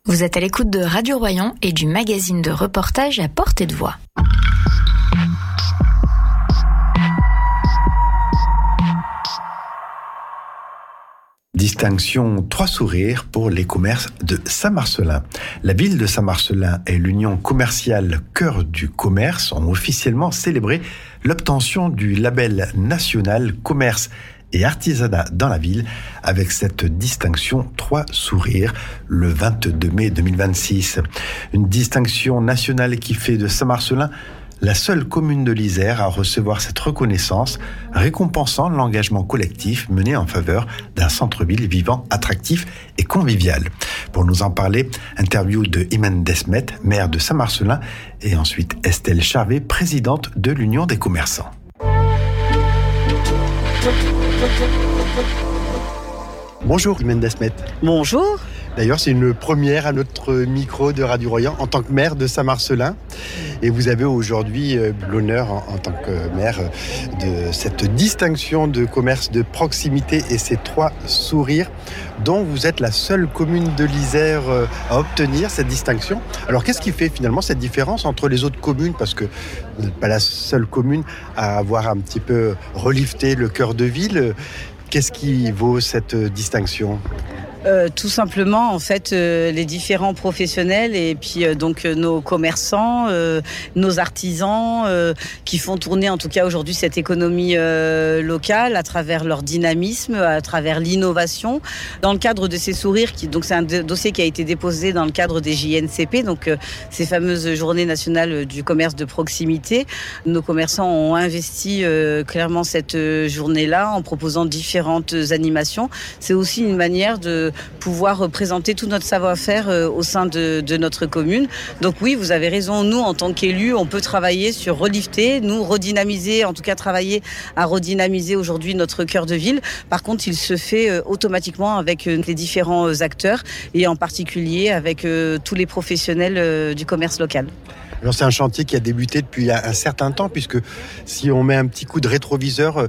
Vous êtes à l'écoute de Radio Royan et du magazine de reportage à portée de voix. Distinction 3 sourires pour les commerces de Saint-Marcellin. La ville de Saint-Marcellin et l'Union commerciale Cœur du Commerce ont officiellement célébré l'obtention du label national Commerce et artisanat dans la ville avec cette distinction 3 sourires le 22 mai 2026. Une distinction nationale qui fait de Saint-Marcellin la seule commune de l'Isère à recevoir cette reconnaissance, récompensant l'engagement collectif mené en faveur d'un centre-ville vivant, attractif et convivial. Pour nous en parler, interview de Imen Desmet, maire de Saint-Marcellin, et ensuite Estelle Charvet, présidente de l'Union des commerçants. Bonjour Imen Desmet. Bonjour. D'ailleurs, c'est une première à notre micro de Radio Royan en tant que maire de Saint-Marcellin. Et vous avez aujourd'hui l'honneur, en tant que maire, de cette distinction de commerce de proximité et ces 3 sourires, dont vous êtes la seule commune de l'Isère à obtenir cette distinction. Alors, qu'est-ce qui fait finalement cette différence entre les autres communes ? Parce que vous n'êtes pas la seule commune à avoir un petit peu relifté le cœur de ville. Qu'est-ce qui vaut cette distinction ? Tout simplement, en fait, les différents professionnels et puis donc nos commerçants, nos artisans qui font tourner en tout cas aujourd'hui cette économie locale à travers leur dynamisme, à travers l'innovation. Dans le cadre de ces sourires, donc c'est un dossier qui a été déposé dans le cadre des JNCP, donc ces fameuses journées nationales du commerce de proximité. Nos commerçants ont investi clairement cette journée-là en proposant différentes animations. C'est aussi une manière de pouvoir présenter tout notre savoir-faire au sein de notre commune. Donc oui, vous avez raison, nous en tant qu'élus, on peut travailler sur relifter, nous redynamiser, en tout cas travailler à redynamiser aujourd'hui notre cœur de ville. Par contre, il se fait automatiquement avec les différents acteurs et en particulier avec tous les professionnels du commerce local. Alors c'est un chantier qui a débuté depuis un certain temps, puisque si on met un petit coup de rétroviseur,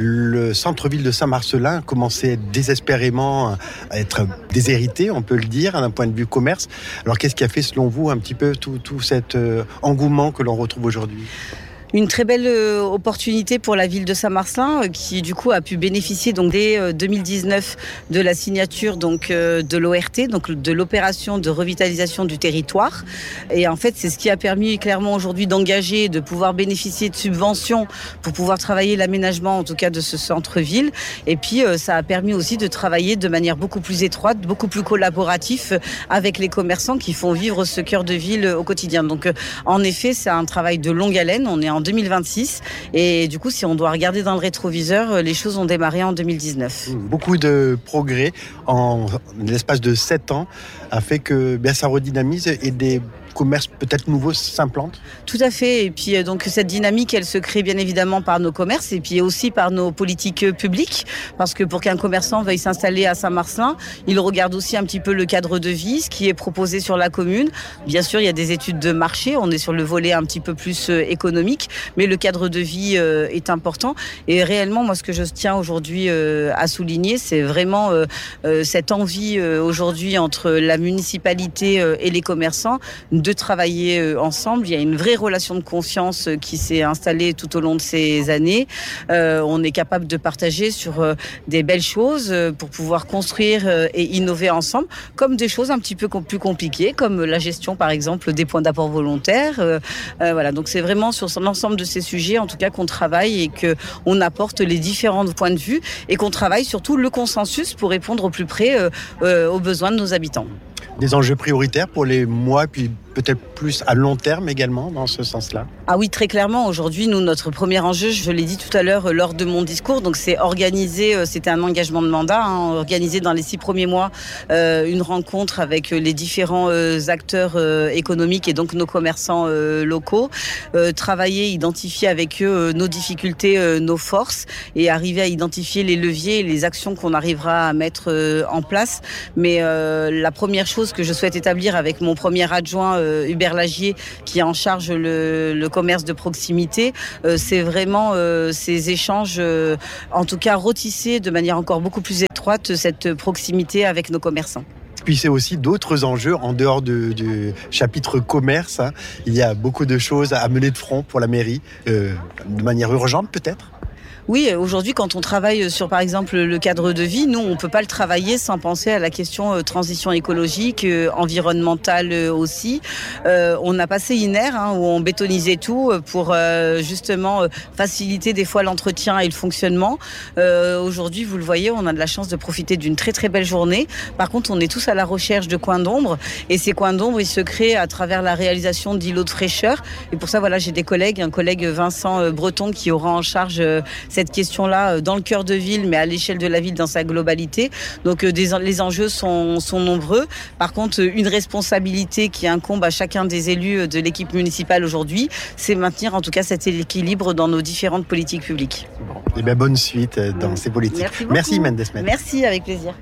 le centre-ville de Saint-Marcellin commençait désespérément à être déshérité, on peut le dire, d'un point de vue commerce. Alors qu'est-ce qui a fait selon vous un petit peu tout cet engouement que l'on retrouve aujourd'hui ? Une très belle opportunité pour la ville de Saint-Marcellin qui du coup a pu bénéficier donc dès 2019 de la signature donc de l'ORT, donc de l'opération de revitalisation du territoire. Et en fait, c'est ce qui a permis clairement aujourd'hui d'engager, de pouvoir bénéficier de subventions pour pouvoir travailler l'aménagement en tout cas de ce centre-ville. Et puis ça a permis aussi de travailler de manière beaucoup plus étroite, beaucoup plus collaboratif avec les commerçants qui font vivre ce cœur de ville au quotidien. Donc en effet, c'est un travail de longue haleine. On est en 2026 et du coup si on doit regarder dans le rétroviseur, les choses ont démarré en 2019. Beaucoup de progrès en l'espace de 7 ans a fait que ça redynamise et des commerces peut-être nouveaux s'implantent. Tout à fait, et puis donc cette dynamique elle se crée bien évidemment par nos commerces et puis aussi par nos politiques publiques, parce que pour qu'un commerçant veuille s'installer à Saint-Marcellin, il regarde aussi un petit peu le cadre de vie, ce qui est proposé sur la commune. Bien sûr il y a des études de marché, on est sur le volet un petit peu plus économique, mais le cadre de vie est important et réellement moi ce que je tiens aujourd'hui à souligner, c'est vraiment cette envie aujourd'hui entre la municipalité et les commerçants de travailler ensemble. Il y a une vraie relation de confiance qui s'est installée tout au long de ces années. On est capable de partager sur des belles choses pour pouvoir construire et innover ensemble, comme des choses un petit peu plus compliquées, comme la gestion par exemple des points d'apport volontaires. Voilà, donc c'est vraiment sur l'ensemble de ces sujets en tout cas qu'on travaille et qu'on apporte les différents points de vue et qu'on travaille surtout le consensus pour répondre au plus près aux besoins de nos habitants. Des enjeux prioritaires pour les mois, puis peut-être plus à long terme également dans ce sens-là ? Ah oui, très clairement. Aujourd'hui, nous, notre premier enjeu, je l'ai dit tout à l'heure lors de mon discours, donc c'est organiser, c'était un engagement de mandat, organiser dans les 6 premiers mois une rencontre avec les différents acteurs économiques et donc nos commerçants locaux, travailler, identifier avec eux nos difficultés, nos forces et arriver à identifier les leviers et les actions qu'on arrivera à mettre en place. Mais la première chose que je souhaite établir avec mon premier adjoint Hubert Lagier qui est en charge le commerce de proximité, c'est vraiment ces échanges, en tout cas retisser de manière encore beaucoup plus étroite cette proximité avec nos commerçants. Puis c'est aussi d'autres enjeux en dehors du chapitre commerce. Il y a beaucoup de choses à mener de front pour la mairie, de manière urgente peut-être. Oui, aujourd'hui, quand on travaille sur, par exemple, le cadre de vie, nous, on ne peut pas le travailler sans penser à la question transition écologique, environnementale aussi. On a passé INER, où on bétonisait tout pour justement faciliter des fois l'entretien et le fonctionnement. Aujourd'hui, vous le voyez, on a de la chance de profiter d'une très très belle journée. Par contre, on est tous à la recherche de coins d'ombre. Et ces coins d'ombre, ils se créent à travers la réalisation d'îlots de fraîcheur. Et pour ça, voilà, j'ai des collègues, un collègue Vincent Breton qui aura en charge cette question-là dans le cœur de ville, mais à l'échelle de la ville dans sa globalité. Donc les enjeux sont nombreux. Par contre, une responsabilité qui incombe à chacun des élus de l'équipe municipale aujourd'hui, c'est maintenir en tout cas cet équilibre dans nos différentes politiques publiques. Bon. Et bien, bonne suite dans ces politiques. Merci Mendes Desmet. Merci, avec plaisir.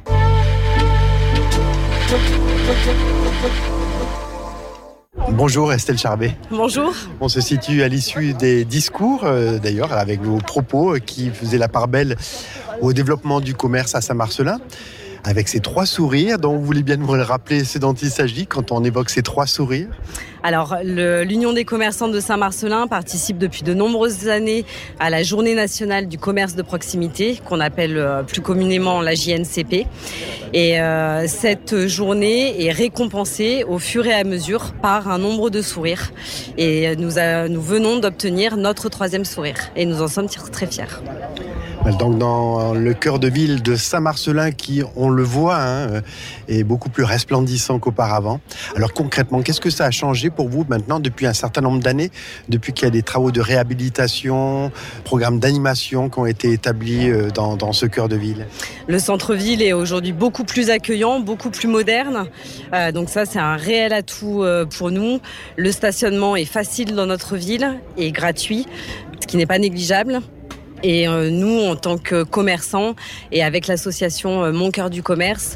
Bonjour Estelle Charbet. Bonjour. On se situe à l'issue des discours, d'ailleurs, avec vos propos qui faisaient la part belle au développement du commerce à Saint-Marcellin. Avec ces 3 sourires, dont vous voulez bien nous rappeler ce dont il s'agit quand on évoque ces 3 sourires. Alors, l'Union des commerçants de Saint-Marcellin participe depuis de nombreuses années à la Journée nationale du commerce de proximité, qu'on appelle plus communément la JNCP. Et cette journée est récompensée au fur et à mesure par un nombre de sourires. Et nous venons d'obtenir notre 3e sourire. Et nous en sommes très fiers. Donc dans le cœur de ville de Saint-Marcellin qui, on le voit, est beaucoup plus resplendissant qu'auparavant. Alors concrètement, qu'est-ce que ça a changé pour vous maintenant depuis un certain nombre d'années, depuis qu'il y a des travaux de réhabilitation, programmes d'animation qui ont été établis dans ce cœur de ville? Le centre-ville est aujourd'hui beaucoup plus accueillant, beaucoup plus moderne. Donc ça, c'est un réel atout pour nous. Le stationnement est facile dans notre ville et gratuit, ce qui n'est pas négligeable. Et nous, en tant que commerçants et avec l'association Mon Cœur du Commerce,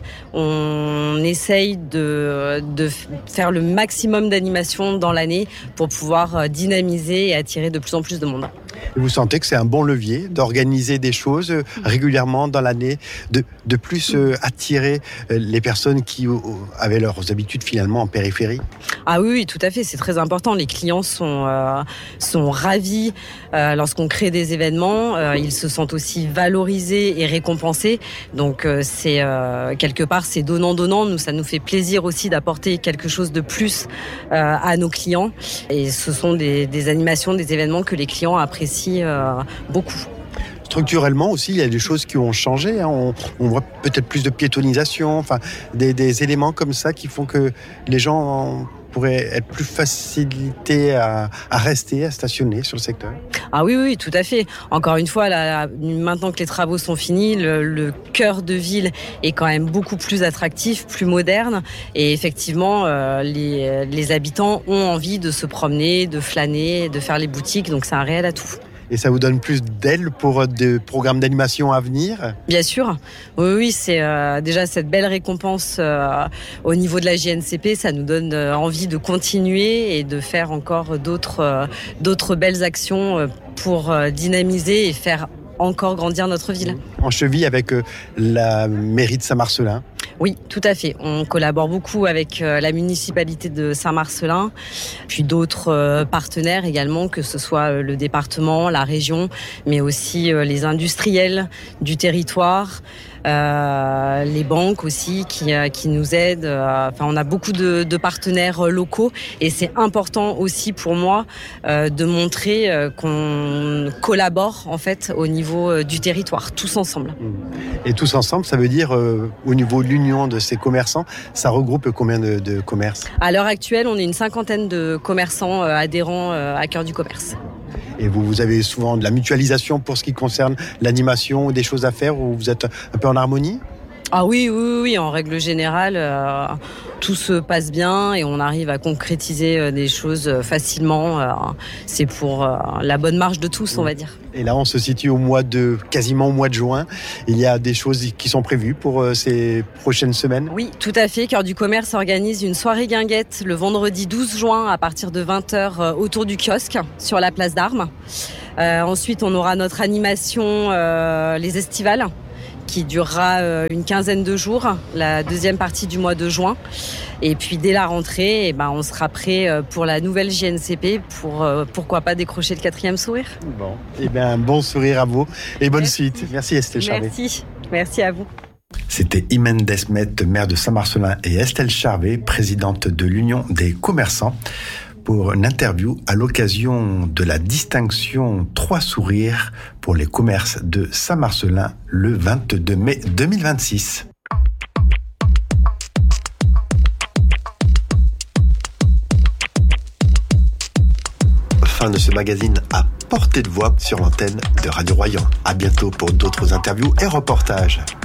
on essaye de faire le maximum d'animation dans l'année pour pouvoir dynamiser et attirer de plus en plus de monde. Et vous sentez que c'est un bon levier d'organiser des choses régulièrement dans l'année, de plus attirer les personnes qui avaient leurs habitudes finalement en périphérie? Ah oui, tout à fait, c'est très important. Les clients sont ravis lorsqu'on crée des événements. Ils se sentent aussi valorisés et récompensés. Donc c'est quelque part, c'est donnant-donnant. Nous, ça nous fait plaisir aussi d'apporter quelque chose de plus à nos clients. Et ce sont des animations, des événements que les clients apprécient beaucoup. Structurellement aussi, il y a des choses qui ont changé. On voit peut-être plus de piétonisation, enfin des éléments comme ça qui font que les gens pourraient être plus facilités à rester, à stationner sur le secteur. Ah oui, tout à fait. Encore une fois, maintenant que les travaux sont finis, le cœur de ville est quand même beaucoup plus attractif, plus moderne. Et effectivement, les habitants ont envie de se promener, de flâner, de faire les boutiques. Donc c'est un réel atout. Et ça vous donne plus d'ailes pour des programmes d'animation à venir? Bien sûr. Oui, c'est déjà cette belle récompense au niveau de la JNCP. Ça nous donne envie de continuer et de faire encore d'autres belles actions pour dynamiser et faire encore grandir notre ville. En cheville avec la mairie de Saint-Marcellin? Oui, tout à fait. On collabore beaucoup avec la municipalité de Saint-Marcellin, puis d'autres partenaires également, que ce soit le département, la région, mais aussi les industriels du territoire, les banques aussi qui nous aident. Enfin, on a beaucoup de partenaires locaux et c'est important aussi pour moi de montrer qu'on collabore en fait au niveau du territoire, tous ensemble. Et tous ensemble, ça veut dire au niveau de l'union de ces commerçants, ça regroupe combien de commerces? À l'heure actuelle, on est une 50aine de commerçants adhérents à Cœur du Commerce. Et vous avez souvent de la mutualisation pour ce qui concerne l'animation ou des choses à faire où vous êtes un peu en harmonie? Ah oui, en règle générale, tout se passe bien et on arrive à concrétiser des choses facilement. C'est pour la bonne marche de tous, on va dire. Et là, on se situe quasiment au mois de juin. Il y a des choses qui sont prévues pour ces prochaines semaines? Oui, tout à fait. Cœur du Commerce organise une soirée guinguette le vendredi 12 juin à partir de 20h autour du kiosque sur la place d'Armes. Ensuite, on aura notre animation Les Estivales, qui durera une quinzaine de jours, la deuxième partie du mois de juin. Et puis dès la rentrée, on sera prêt pour la nouvelle JNCP pour pourquoi pas décrocher le 4e sourire. Bon, bon sourire à vous et bonne suite. Merci Estelle Charvet. Merci à vous. C'était Imen Desmet, maire de Saint-Marcellin, et Estelle Charvet, présidente de l'Union des commerçants, pour une interview à l'occasion de la distinction 3 sourires pour les commerces de Saint-Marcellin le 22 mai 2026. Fin de ce magazine à portée de voix sur l'antenne de Radio Royan. À bientôt pour d'autres interviews et reportages.